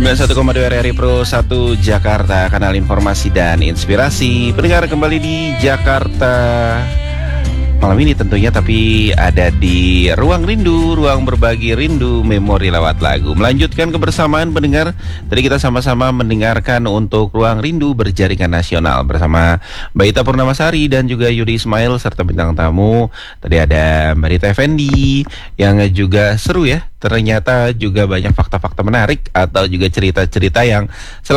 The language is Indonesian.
91,2 RRI Pro 1 Jakarta, kanal informasi dan inspirasi. Pendengar kembali di Jakarta malam ini tentunya, tapi ada di Ruang Rindu, ruang berbagi rindu, memori lewat lagu. Melanjutkan kebersamaan pendengar, tadi kita sama-sama mendengarkan untuk Ruang Rindu Berjaringan Nasional bersama Mbak Ita Purnamasari dan juga Yudi Ismail serta bintang tamu. Tadi ada Mbak Rita Effendi yang juga seru ya. Ternyata juga banyak fakta-fakta menarik atau juga cerita-cerita yang